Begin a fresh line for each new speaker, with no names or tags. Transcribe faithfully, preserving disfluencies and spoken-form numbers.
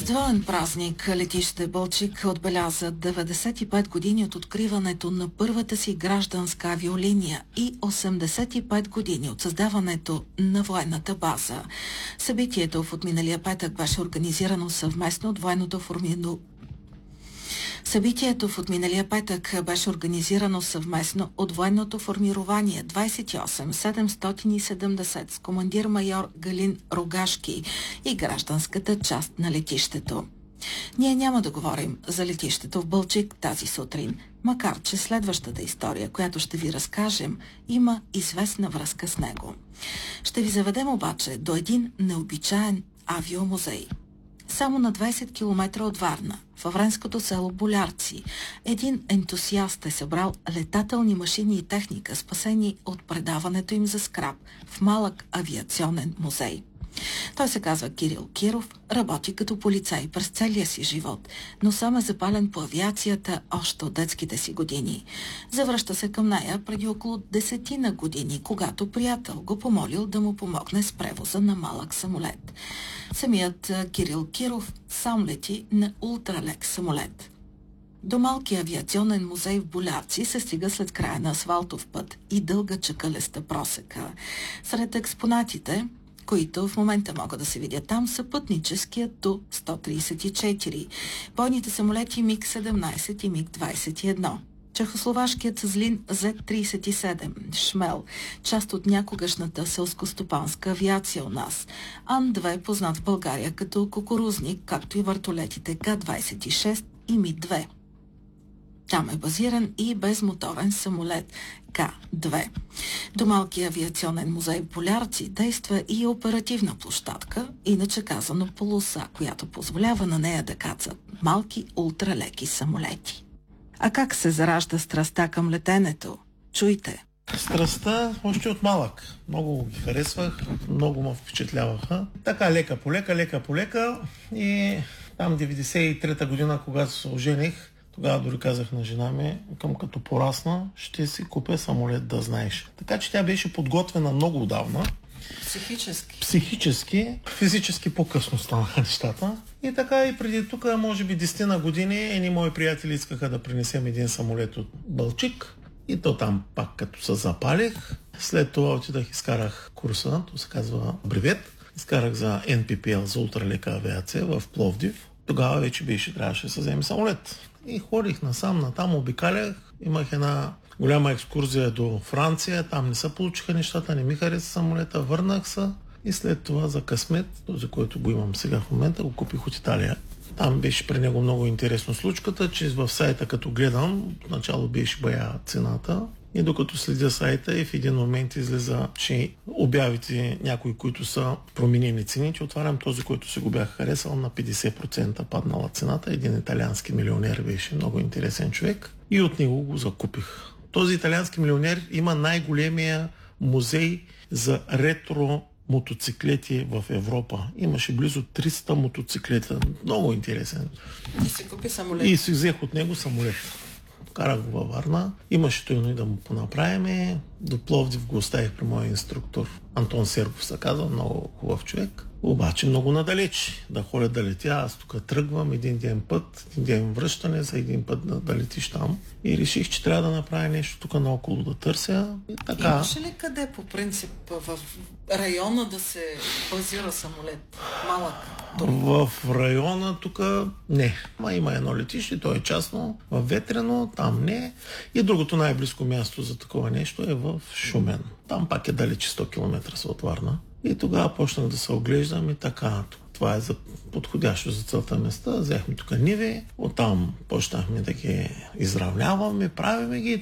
традиционен празник летище Балчик отбеляза деветдесет и пет години от откриването на първата си гражданска авиолиния и осемдесет и пет години от създаването на военната база. Събитието в отминалия петък беше организирано съвместно от военното формирано Събитието в отминалия петък беше организирано съвместно от военното формирование двадесет и осем седемстотин и седемдесет с командир майор Галин Рогашки и гражданската част на летището. Ние няма да говорим за летището в Балчик тази сутрин, макар че следващата история, която ще ви разкажем, има известна връзка с него. Ще ви заведем обаче до един необичаен авиомузей. Само на двадесет километра от Варна, във френското село Болярци, един ентусиаст е събрал летателни машини и техника, спасени от предаването им за скрап в малък авиационен музей. Той се казва Кирил Киров, работи като полицай през целия си живот, но сам е запален по авиацията още от детските си години. Завръща се към нея преди около десетина години, когато приятел го помолил да му помогне с превоза на малък самолет. Самият Кирил Киров сам лети на ултралек самолет. До малкия авиационен музей в Болярци се стига след края на асфалтов път и дълга чакалеста просека. Сред експонатите, които в момента могат да се видят там, са пътническият Ту сто тридесет и четири, бойните самолети Миг седемнадесет и Миг двадесет и едно, чехословашкият Злин Зет тридесет и седем, Шмел, част от някогашната селскостопанска авиация у нас, Ан две, познат в България като кукурузник, както и вертолетите Ка двадесет и шест и Ми две. Там е базиран и безмоторен самолет Ка две. До малкия авиационен музей в Болярци действа и оперативна площадка, иначе казано полоса, която позволява на нея да кацат малки ултралеки самолети. А как се заражда страстта към летенето? Чуйте!
Страстта още от малък. Много ги харесвах, много ме впечатляваха. Така лека по лека, лека по лека и там деветдесет и трета година, когато се ожених, тогава дори казах на жена ми, към като порасна, ще си купя самолет, да знаеш. Така че тя беше подготвена много отдавна.
Психически.
Психически, физически по-късно станаха нещата. И така и преди тук, може би десет на години, едни мои приятели искаха да принесем един самолет от Балчик. И то там пак като се запалих. След това отидах, изкарах курса, то се казва бревет. Изкарах за Ен Пи Пи Ел, за ултралека авиация в Пловдив. Тогава вече беше, трябваше да се вземе самолет. И ходих насам, натам, обикалях. Имах една голяма екскурзия до Франция. Там не се получиха нещата, не ми хареса самолета. Върнах се и след това за късмет, този, който го имам сега в момента, го купих от Италия. Там беше при него много интересно случката, че в сайта като гледам, начало беше бая цената. И докато следя сайта и в един момент излиза, че обявите някои, които са променени цените, отварям този, който си го бях харесал, на петдесет процента паднала цената. Един италиански милионер беше много интересен човек и от него го закупих. Този италиански милионер има най-големия музей за ретро мотоциклети в Европа. Имаше близо триста мотоциклета. Много интересен.
И си купи самолет.
И си взех от него самолет. Карах го във Варна. Имаше той и да му понаправиме. До Пловдив го оставих при моя инструктор. Антон Сергов се казва, много хубав човек. Обаче много надалеч. Да ходя да летя. Аз тук тръгвам един ден път, един ден връщане, за един път да, да летиш там. И реших, че трябва да направя нещо тук наоколо да търся. И така.
Имаше ли къде по принцип в района да се базира самолет? Малък?
В района тук не. Ма има едно летище, то е частно. В Ветрено, там не. И другото най-близко място за такова нещо е в Шумен. Там пак е далече сто километра от Варна. И тогава почнах да се оглеждам и така. Това е за подходящо за целта места. Взехме тук ниви, оттам почнахме да ги изравняваме, правиме ги.